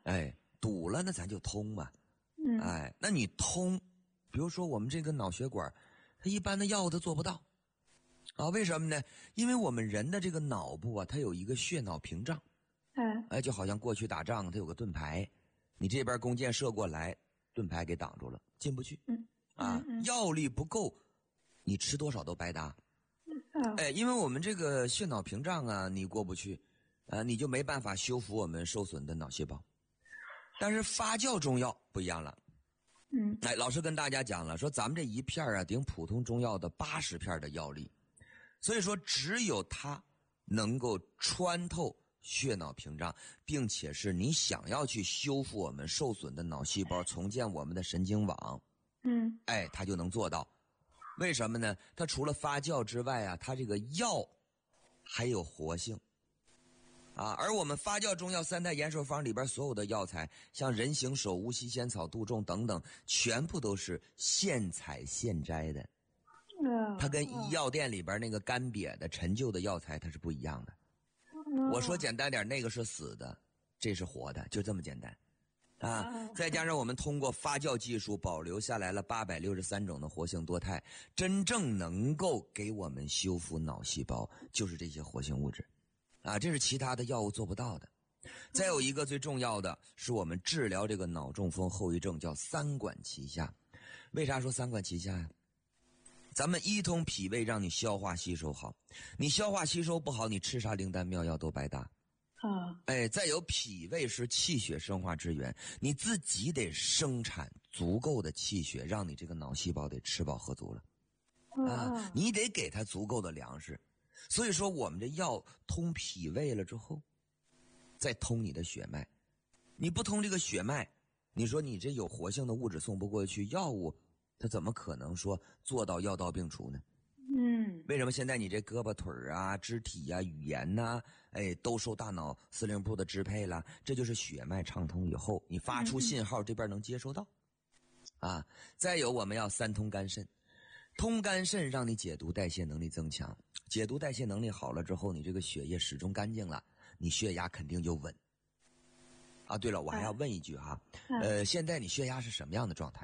哎，堵了那咱就通嘛。哎，那你通，比如说我们这个脑血管，它一般的药它做不到啊，为什么呢？因为我们人的这个脑部啊，它有一个血脑屏障。哎，就好像过去打仗它有个盾牌，你这边弓箭射过来，盾牌给挡住了，进不去。药力不够，你吃多少都白搭。哎，因为我们这个血脑屏障啊，你过不去，你就没办法修复我们受损的脑细胞。但是发酵中药不一样了。哎，老师跟大家讲了，说咱们这一片啊顶普通中药的80片的药力，所以说只有它能够穿透血脑屏障，并且是你想要去修复我们受损的脑细胞，重建我们的神经网，哎，它就能做到。为什么呢？它除了发酵之外啊，它这个药还有活性啊。而我们发酵中药3代延寿方里边所有的药材，像人形手、无锡仙草、杜仲等等，全部都是现采现摘的。它跟医药店里边那个干瘪的陈旧的药材它是不一样的。我说简单点，那个是死的，这是活的，就这么简单啊！再加上我们通过发酵技术保留下来了863种的活性多肽，真正能够给我们修复脑细胞，就是这些活性物质啊，这是其他的药物做不到的。再有一个最重要的是我们治疗这个脑中风后遗症叫3管齐下。为啥说3管齐下呀？咱们一通脾胃让你消化吸收好，你消化吸收不好，你吃啥灵丹妙药都白搭。哎，再有脾胃是气血生化之源，你自己得生产足够的气血，让你这个脑细胞得吃饱喝足了啊，你得给它足够的粮食。所以说我们这药通脾胃了之后，再通你的血脉，你不通这个血脉，你说你这有活性的物质送不过去，药物它怎么可能说做到药到病除呢？为什么现在你这胳膊腿啊、肢体啊、语言呐，哎，都受大脑司令部的支配了？这就是血脉畅通以后，你发出信号，这边能接收到啊。再有我们要3通肝肾，通肝肾让你解毒代谢能力增强，解毒代谢能力好了之后，你这个血液始终干净了，你血压肯定就稳啊。对了，我还要问一句哈，现在你血压是什么样的状态？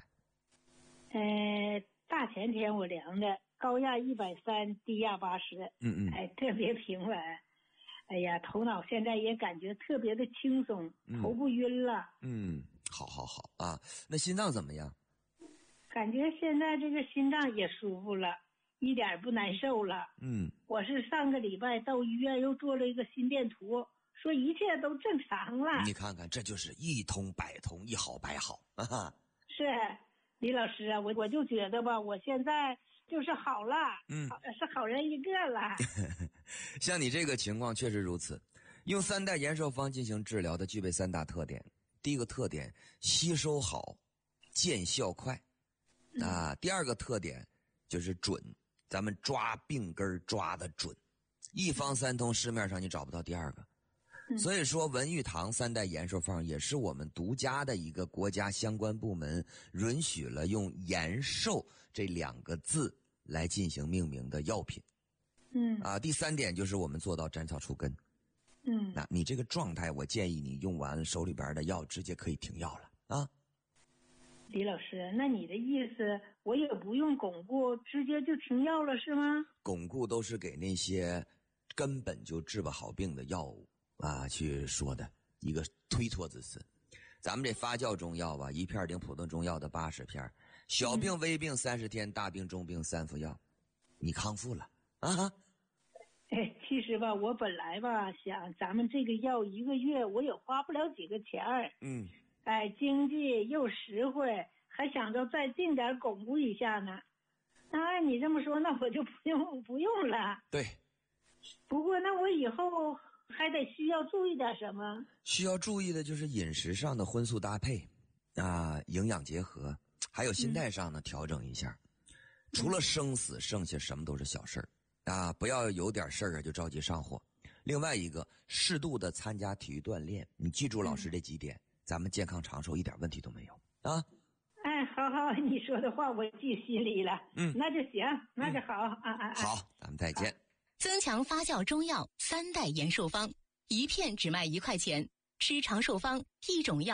大前天我量的，高压130，低压80，哎，特别平稳。哎呀，头脑现在也感觉特别的轻松，头不晕了。 好啊。那心脏怎么样？ 感觉现在这个心脏也舒服了，一点不难受了。我是上个礼拜到医院又做了一个心电图，说一切都正常了。 你看看，这就是一通百通，一好百好啊！ 是李老师啊，我就觉得吧，我现在就是好了，是好人一个了。 像你这个情况确实如此，用3代延寿方进行治疗的具备3大特点。第一个特点，吸收好，见效快啊。第二个特点就是准，咱们抓病根抓得准，一方3通，市面上你找不到第二个。所以说文玉堂3代延寿方也是我们独家的一个国家相关部门允许了用延寿这2个字来进行命名的药品。第3点就是我们做到斩草除根。那你这个状态，我建议你用完手里边的药直接可以停药了啊。 李老师，那你的意思我也不用巩固，直接就停药了是吗？ 巩固都是给那些根本就治不好病的药物啊去说的一个推脱之词。咱们这发酵中药吧，一片顶普通中药的80片，小病微病30天，大病中病3服药，你康复了啊。 其实吧，我本来吧想咱们这个药1个月我也花不了几个钱儿，经济又实惠，还想着再定点巩固一下呢。按你这么说，那我就不用了。 对。 不过那我以后还得需要注意点什么？需要注意的就是饮食上的荤素搭配啊，营养结合，还有心态上呢调整一下。除了生死，剩下什么都是小事儿啊，不要有点事儿就着急上火。另外一个，适度的参加体育锻炼，你记住老师这几点，咱们健康长寿一点问题都没有啊。 好，你说的话我记心里了。那就行，那就好。 好，咱们再见。 增强发酵中药3代延寿方，一片只卖1块钱，吃长寿方，一种药